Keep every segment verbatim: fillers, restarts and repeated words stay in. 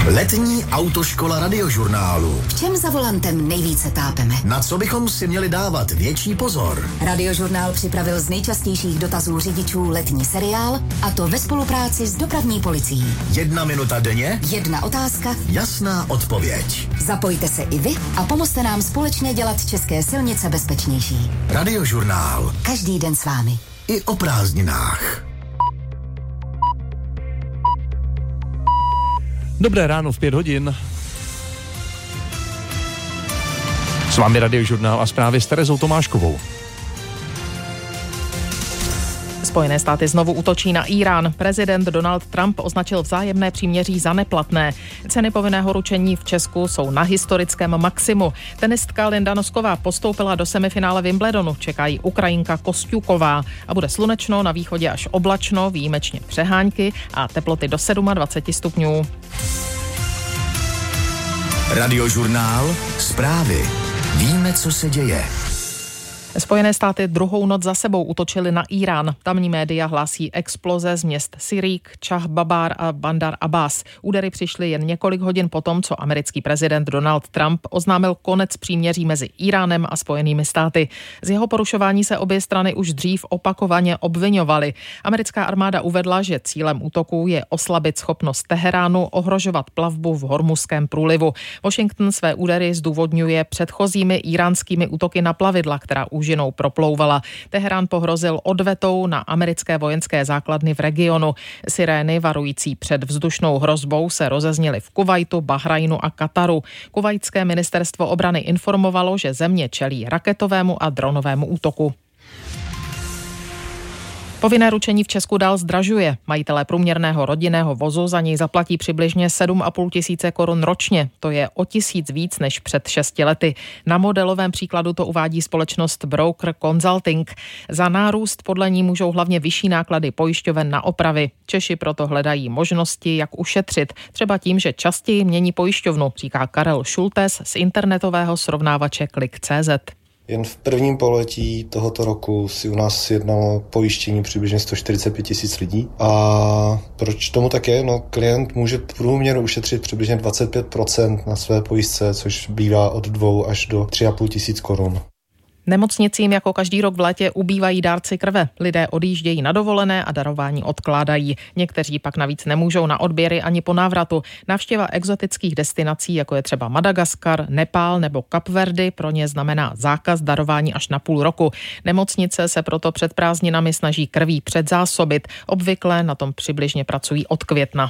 Letní autoškola Radiožurnálu. V čem za volantem nejvíce tápeme? Na co bychom si měli dávat větší pozor? Radiožurnál připravil z nejčastějších dotazů řidičů letní seriál, a to ve spolupráci s dopravní policií. Jedna minuta denně? Jedna otázka? Jasná odpověď. Zapojte se i vy a pomozte nám společně dělat české silnice bezpečnější. Radiožurnál. Každý den s vámi. I o prázdninách. Dobré ráno v pět hodin. S vámi Radiožurnál a zprávy s Terezou Tomáškovou. Spojené státy znovu útočí na Írán. Prezident Donald Trump označil vzájemné příměří za neplatné. Ceny povinného ručení v Česku jsou na historickém maximu. Tenistka Linda Nosková postoupila do semifinále Wimbledonu. Čekají Ukrajinka Kostjuková. A bude slunečno, na východě až oblačno, výjimečně přehánky a teploty do dvacet sedm stupňů. Radiožurnál. Zprávy. Víme, co se děje. Spojené státy druhou noc za sebou útočily na Irán. Tamní média hlásí exploze z měst Sirík, Čah Babár a Bandar Abbas. Údery přišly jen několik hodin potom, co americký prezident Donald Trump oznámil konec příměří mezi Iránem a Spojenými státy. Z jeho porušování se obě strany už dřív opakovaně obviňovaly. Americká armáda uvedla, že cílem útoků je oslabit schopnost Teheránu ohrožovat plavbu v Hormuzském průlivu. Washington své údery zdůvodňuje předchozími íránskými útoky na plavidla, která už ženou proplouvala. Teherán pohrozil odvetou na americké vojenské základny v regionu. Sirény varující před vzdušnou hrozbou se rozezněly v Kuvajtu, Bahrajnu a Kataru. Kuvajtské ministerstvo obrany informovalo, že země čelí raketovému a dronovému útoku. Povinné ručení v Česku dál zdražuje. Majitelé průměrného rodinného vozu za něj zaplatí přibližně sedm a půl tisíce korun ročně. To je o tisíc víc než před šesti lety. Na modelovém příkladu to uvádí společnost Broker Consulting. Za nárůst podle ní můžou hlavně vyšší náklady pojišťoven na opravy. Češi proto hledají možnosti, jak ušetřit. Třeba tím, že častěji mění pojišťovnu, říká Karel Šultes z internetového srovnávače Klik tečka cé zet. Jen v prvním pololetí tohoto roku si u nás jednalo pojištění přibližně sto čtyřicet pět tisíc lidí. A proč tomu tak je? No, klient může v průměru ušetřit přibližně dvacet pět procent na své pojistce, což bývá od dvou až do tři a půl tisíc korun. Nemocnicím jako každý rok v létě ubývají dárci krve. Lidé odjíždějí na dovolené a darování odkládají. Někteří pak navíc nemůžou na odběry ani po návratu. Návštěva exotických destinací, jako je třeba Madagaskar, Nepál nebo Kapverdy, pro ně znamená zákaz darování až na půl roku. Nemocnice se proto před prázdninami snaží krví předzásobit. Obvykle na tom přibližně pracují od května.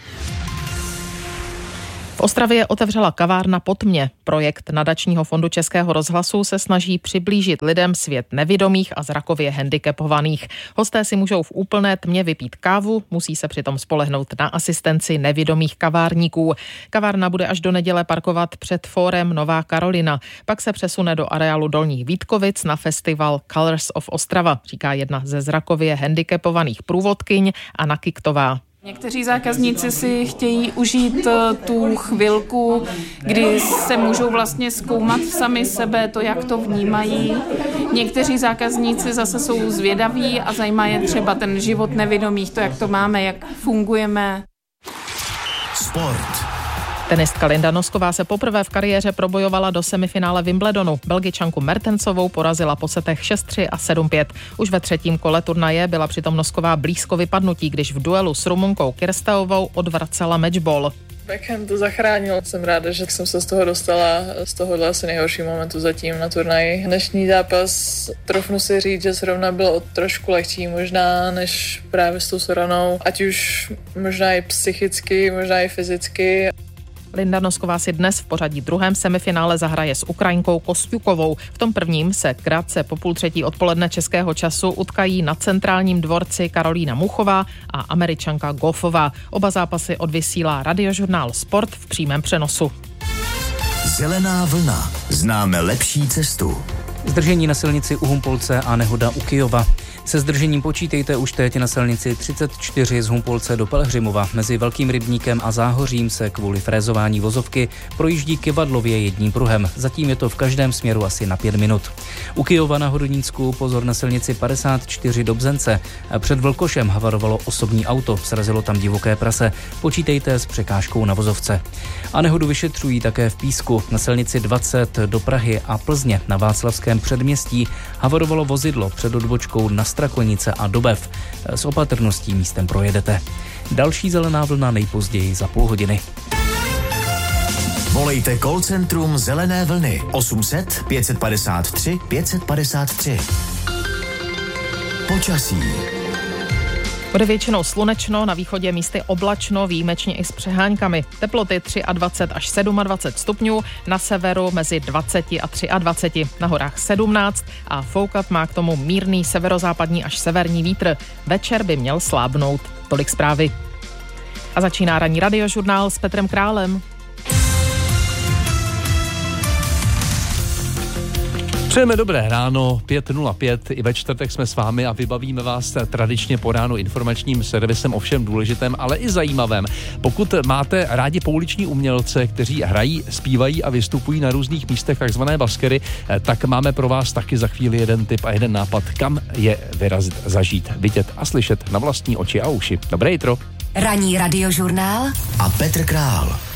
V Ostravě otevřela kavárna po tmě. Projekt nadačního fondu Českého rozhlasu se snaží přiblížit lidem svět nevidomých a zrakově handicapovaných. Hosté si můžou v úplné tmě vypít kávu, musí se přitom spolehnout na asistenci nevidomých kavárníků. Kavárna bude až do neděle parkovat před fórem Nová Karolina. Pak se přesune do areálu Dolních Vítkovic na festival Colors of Ostrava, říká jedna ze zrakově handicapovaných průvodkyň Anna Kiktová. Někteří zákazníci si chtějí užít tu chvilku, kdy se můžou vlastně zkoumat sami sebe, to, jak to vnímají. Někteří zákazníci zase jsou zvědaví a zajímá je třeba ten život nevidomých, to, jak to máme, jak fungujeme. Sport. Tenistka Linda Nosková se poprvé v kariéře probojovala do semifinále Wimbledonu. Belgičanku Mertensovou porazila po setech šest tři a sedm pět. Už ve třetím kole turnaje byla přitom Nosková blízko vypadnutí, když v duelu s Rumunkou Kirsteovou odvracela matchball. Backhand to zachránil. Jsem ráda, že jsem se z toho dostala, z tohohle asi nejhorší momentu zatím na turnaji. Dnešní zápas, trofnu si říct, že zrovna byl o trošku lehčí možná, než právě s tou Soranou. Ať už možná i psychicky, možná i fyzicky. Linda Nosková si dnes v pořadí druhém semifinále zahraje s Ukrajinkou Kostjukovou. V tom prvním se krátce po půl třetí odpoledne českého času utkají na centrálním dvorci Karolína Muchová a Američanka Goffová. Oba zápasy odvysílá Radiožurnál Sport v přímém přenosu. Zelená vlna. Známe lepší cestu. Zdržení na silnici u Humpolce a nehoda u Kyjova. Se zdržením počítejte už teď na silnici třicet čtyři z Humpolce do Pelhřimova. Mezi Velkým Rybníkem a Záhořím se kvůli frézování vozovky projíždí kyvadlově jedním pruhem. Zatím je to v každém směru asi na pět minut. U Kyjova na Hodonínsku pozor na silnici padesát čtyři do Bzence. Před Vlkošem havarovalo osobní auto, srazilo tam divoké prase. Počítejte s překážkou na vozovce. A nehodu vyšetřují také v Písku. Na silnici dvacet do Prahy a Plzně na Václavském předměstí havarovalo vozidlo před odbočkou na Strakonice a Dobev. S opatrností místem projedete. Další zelená vlna nejpozději za půl hodiny. Volejte call centrum Zelené vlny osm set pět padesát tři pět padesát tři. Počasí. Bude většinou slunečno, na východě místy oblačno, výjimečně i s přeháňkami. Teploty dvacet tři až dvacet sedm stupňů, na severu mezi dvacet a dvacet tři, na horách sedmnáct a foukat má k tomu mírný severozápadní až severní vítr. Večer by měl slábnout. Tolik zprávy. A začíná ranní radiožurnál s Petrem Králem. Přejeme dobré ráno, pět nula pět, i ve čtvrtek jsme s vámi a vybavíme vás tradičně po ránu informačním servisem o všem důležitém, ale i zajímavém. Pokud máte rádi pouliční umělce, kteří hrají, zpívají a vystupují na různých místech, takzvané baskery, tak máme pro vás taky za chvíli jeden tip a jeden nápad, kam je vyrazit, zažít, vidět a slyšet na vlastní oči a uši. Dobré jitro. Ranní radiožurnál a Petr Král.